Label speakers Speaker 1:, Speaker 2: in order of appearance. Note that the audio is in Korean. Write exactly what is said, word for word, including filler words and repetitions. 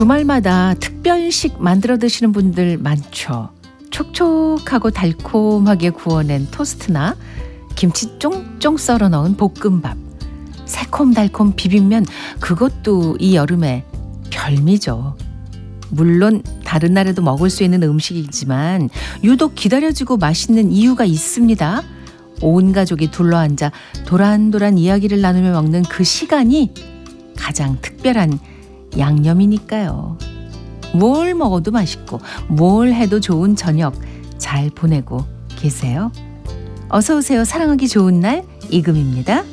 Speaker 1: 주말마다 특별식 만들어 드시는 분들 많죠. 촉촉하고 달콤하게 구워낸 토스트나 김치 쫑쫑 썰어 넣은 볶음밥, 새콤달콤 비빔면, 그것도 이 여름에 별미죠. 물론 다른 날에도 먹을 수 있는 음식이지만 유독 기다려지고 맛있는 이유가 있습니다. 온 가족이 둘러앉아 도란도란 이야기를 나누며 먹는 그 시간이 가장 특별한 양념이니까요. 뭘 먹어도 맛있고 뭘 해도 좋은 저녁 잘 보내고 계세요? 어서 오세요. 사랑하기 좋은 날 이금입니다.